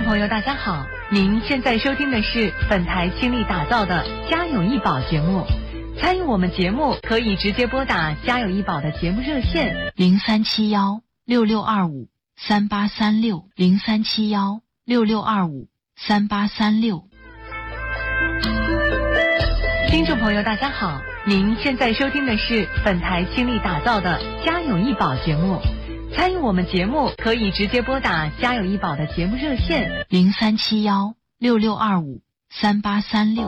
朋友，大家好，您现在收听的是本台倾力打造的《家有一宝》节目。参与我们节目，可以直接拨打《家有一宝》的节目热线 037166253836，037166253836。 听众朋友，大家好，您现在收听的是本台倾力打造的《家有一宝》节目。参与我们节目，可以直接拨打《家有一宝》的节目热线 037166253836。